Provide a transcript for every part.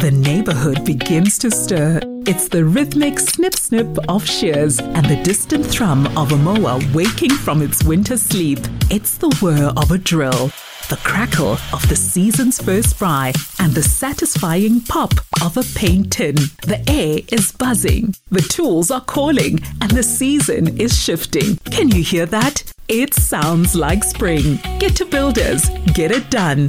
the neighborhood begins to stir. It's the rhythmic snip-snip of shears and the distant thrum of a mower waking from its winter sleep. It's the whir of a drill, the crackle of the season's first fry, and the satisfying pop of a paint tin. The air is buzzing, the tools are calling, and the season is shifting. Can you hear that? It sounds like spring. Get to Builders. Get it done.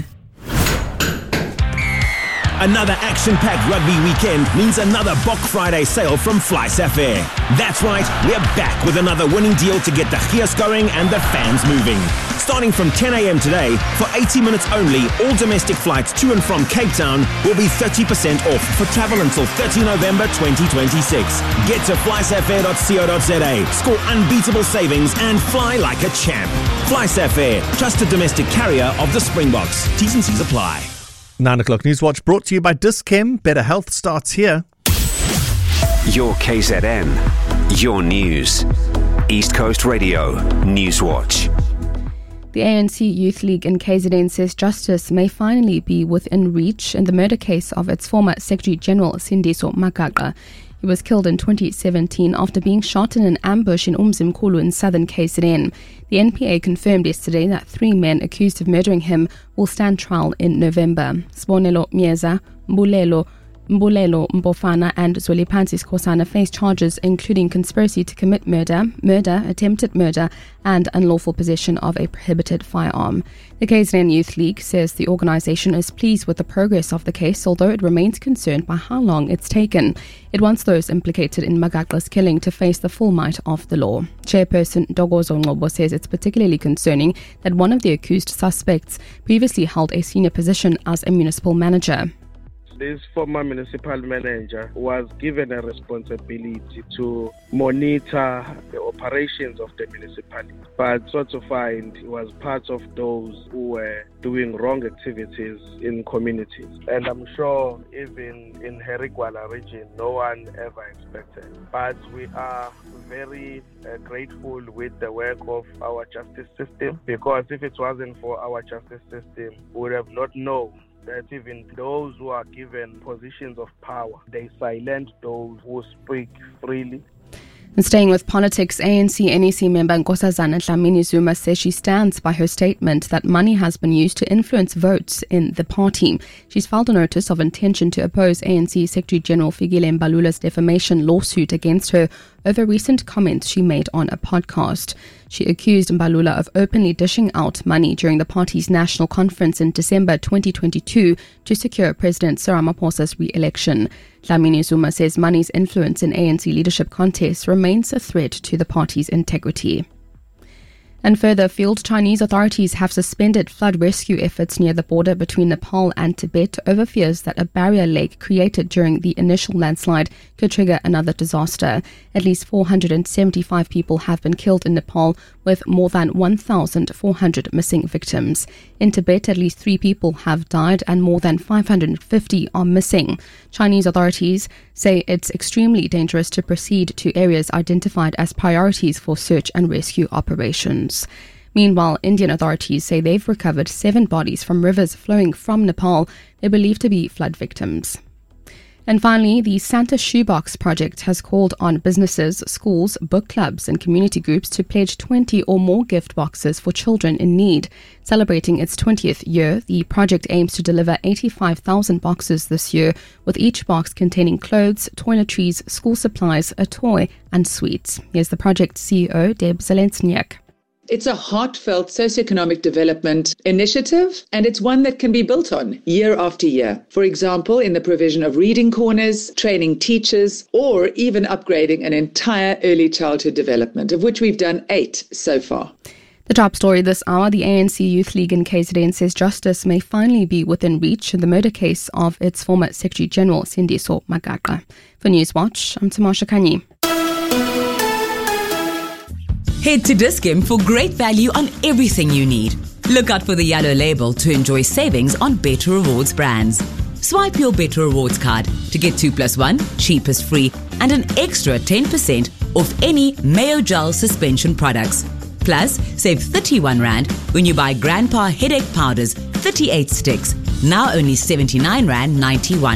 Another action-packed rugby weekend means another Bok Friday sale from FlySafair. That's right, we're back with another winning deal to get the gears going and the fans moving. Starting from 10 a.m. today, for 80 minutes only, all domestic flights to and from Cape Town will be 30% off for travel until 30 November 2026. Get to flysafair.co.za, score unbeatable savings and fly like a champ. FlySafair, trusted domestic carrier of the Springboks. T's and C's apply. 9 o'clock Newswatch brought to you by Dis-Chem. Better health starts here. Your KZN, your news. East Coast Radio, Newswatch. The ANC Youth League in KZN says justice may finally be within reach in the murder case of its former Secretary-General Sindiso Magaqa. He was killed in 2017 after being shot in an ambush in Umzimkhulu in southern KZN. The NPA confirmed yesterday that 3 men accused of murdering him will stand trial in November. Sibonelo Mieza, Mbulelo Mbofana and Zwelipansi Skosana face charges including conspiracy to commit murder, attempted murder and unlawful possession of a prohibited firearm. The KZN Youth League says the organisation is pleased with the progress of the case, although it remains concerned by how long it's taken. It wants those implicated in Magaqa's killing to face the full might of the law. Chairperson Dogozo Ngobo says it's particularly concerning that one of the accused suspects previously held a senior position as a municipal manager. This former municipal manager was given a responsibility to monitor the operations of the municipality, but sort of find he was part of those who were doing wrong activities in communities. And I'm sure even in Herigwala region, no one ever expected. But we are very grateful with the work of our justice system, because if it wasn't for our justice system, we would have not known that even those who are given positions of power, they silence those who speak freely. And staying with politics, ANC-NEC member Nkosazana Dlamini Zuma says she stands by her statement that money has been used to influence votes in the party. She's filed a notice of intention to oppose ANC Secretary-General Fikile Mbalula's defamation lawsuit against her over recent comments she made on a podcast. She accused Mbalula of openly dishing out money during the party's national conference in December 2022 to secure President Cyril Ramaphosa's re-election. Dlamini Zuma says money's influence in ANC leadership contests remains a threat to the party's integrity. And further afield, Chinese authorities have suspended flood rescue efforts near the border between Nepal and Tibet over fears that a barrier lake created during the initial landslide could trigger another disaster. At least 475 people have been killed in Nepal, with more than 1,400 missing victims. In Tibet, at least 3 people have died and more than 550 are missing. Chinese authorities say it's extremely dangerous to proceed to areas identified as priorities for search and rescue operations. Meanwhile, Indian authorities say they've recovered 7 bodies from rivers flowing from Nepal they're believed to be flood victims. And finally, the Santa Shoebox Project has called on businesses, schools, book clubs and community groups to pledge 20 or more gift boxes for children in need. Celebrating its 20th year, the project aims to deliver 85,000 boxes this year, with each box containing clothes, toiletries, school supplies, a toy and sweets. Here's the project CEO, Deb Zelensniak. It's a heartfelt socioeconomic development initiative, and it's one that can be built on year after year. For example, in the provision of reading corners, training teachers, or even upgrading an entire early childhood development, of which we've done 8 so far. The top story this hour, the ANC Youth League in KZN says justice may finally be within reach in the murder case of its former Secretary-General Sindiso Magaqa. For Newswatch, I'm Tamasha Kanyi. Head to Dis-Chem for great value on everything you need. Look out for the yellow label to enjoy savings on Better Rewards brands. Swipe your Better Rewards card to get 2+1, cheapest free, and an extra 10% off any Mayo Gel suspension products. Plus, save 31 Rand when you buy Grandpa Headache Powders, 38 sticks, now only 79 Rand 91.